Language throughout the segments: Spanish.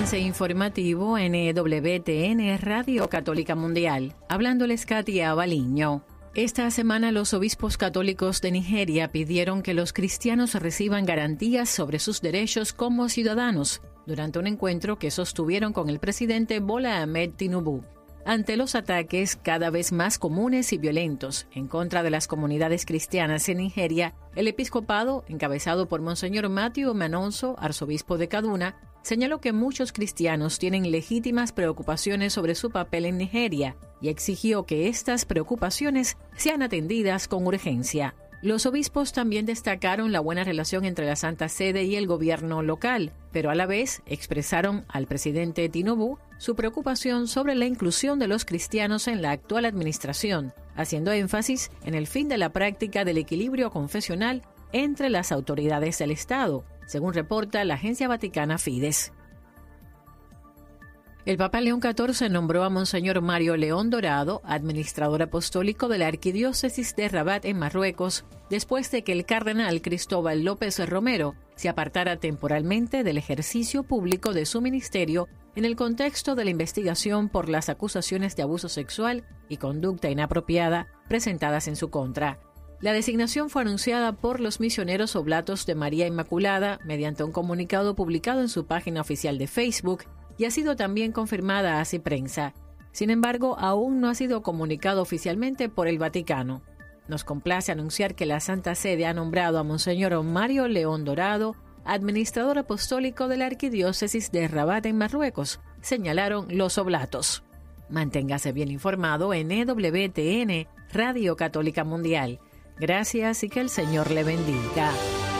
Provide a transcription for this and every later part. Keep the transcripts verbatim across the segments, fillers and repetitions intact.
Enlace informativo en E W T N Radio Católica Mundial. Hablándoles Katia Baliño. Esta semana los obispos católicos de Nigeria pidieron que los cristianos reciban garantías sobre sus derechos como ciudadanos durante un encuentro que sostuvieron con el presidente Bola Ahmed Tinubu. Ante los ataques cada vez más comunes y violentos en contra de las comunidades cristianas en Nigeria, el episcopado, encabezado por Monseñor Matthew Manonso, arzobispo de Kaduna, señaló que muchos cristianos tienen legítimas preocupaciones sobre su papel en Nigeria y exigió que estas preocupaciones sean atendidas con urgencia. Los obispos también destacaron la buena relación entre la Santa Sede y el gobierno local, pero a la vez expresaron al presidente Tinubu su preocupación sobre la inclusión de los cristianos en la actual administración, haciendo énfasis en el fin de la práctica del equilibrio confesional entre las autoridades del Estado, según reporta la agencia vaticana Fides. El Papa León catorce nombró a Monseñor Mario León Dorado, administrador apostólico de la Arquidiócesis de Rabat en Marruecos, después de que el cardenal Cristóbal López Romero se apartara temporalmente del ejercicio público de su ministerio en el contexto de la investigación por las acusaciones de abuso sexual y conducta inapropiada presentadas en su contra. La designación fue anunciada por los misioneros oblatos de María Inmaculada mediante un comunicado publicado en su página oficial de Facebook y ha sido también confirmada a Ciprensa. Sin embargo, aún no ha sido comunicado oficialmente por el Vaticano. Nos complace anunciar que la Santa Sede ha nombrado a Monseñor Mario León Dorado, administrador apostólico de la Arquidiócesis de Rabat en Marruecos, señalaron los oblatos. Manténgase bien informado en E W T N, Radio Católica Mundial. Gracias y que el Señor le bendiga.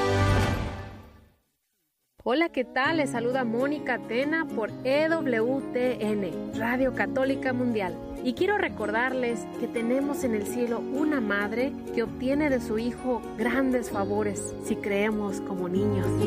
Hola, ¿qué tal? Les saluda Mónica Tena por E W T N, Radio Católica Mundial. Y quiero recordarles que tenemos en el cielo una madre que obtiene de su hijo grandes favores si creemos como niños.